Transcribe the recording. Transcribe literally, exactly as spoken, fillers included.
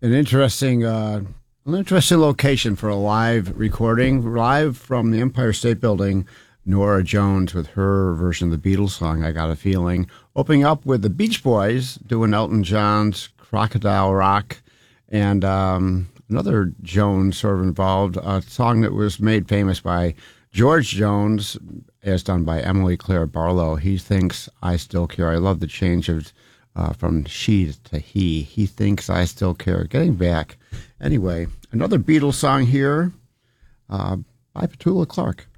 An interesting, uh, an interesting location for a live recording, live from the Empire State Building. Norah Jones with her version of the Beatles song, "I Got a Feeling," opening up with the Beach Boys doing Elton John's "Crocodile Rock," and um, another Jones sort of involved, a song that was made famous by George Jones, as done by Emily Claire Barlow. "He Thinks I Still Care." I love the change of uh, from she to he. "He Thinks I Still Care." Getting back. Anyway, another Beatles song here uh, by Petula Clark.